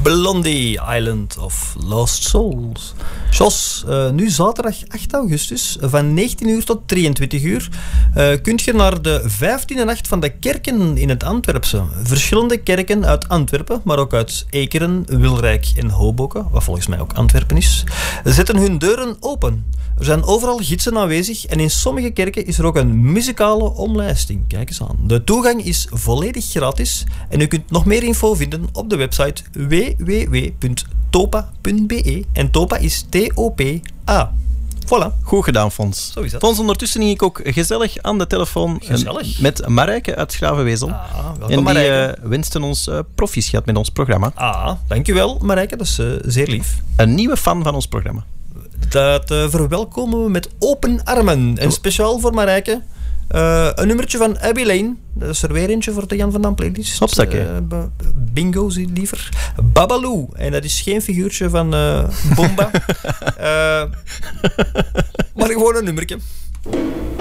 Blondie, Island of Lost Souls. Jos, nu zaterdag 8 augustus van 19 uur tot 23 uur kunt je naar de 15e nacht van de kerken in het Antwerpse. Verschillende kerken uit Antwerpen, maar ook uit Ekeren, Wilrijk en Hoboken, wat volgens mij ook Antwerpen is, zetten hun deuren open. Er zijn overal gidsen aanwezig en in sommige kerken is er ook een muzikale omlijsting. Kijk eens aan. De toegang is volledig gratis en u kunt nog meer info vinden op de website www.topa.be en Topa is T-O-P-A. Voilà. Goed gedaan, Fons. Zo is dat. Fons, ondertussen hing ik ook gezellig aan de telefoon met Marijke uit Schravenwezel. Welkom, en die Marijke. wenste ons proficiat met ons programma. Dankjewel Marijke, dat is zeer lief. Een nieuwe fan van ons programma. Dat verwelkomen we met open armen. En speciaal voor Marijke, een nummertje van Abbey Lane. Dat is er weer eentje voor de Jan van Dam playlist. Hopsakee. Bingo, liever. Babaloo. En dat is geen figuurtje van Bomba. Maar gewoon een nummertje.